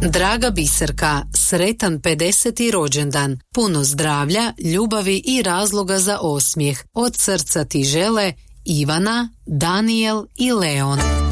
Draga Biserka, sretan 50. rođendan, puno zdravlja, ljubavi i razloga za osmijeh. Od srca ti žele Ivana, Daniel i Leon.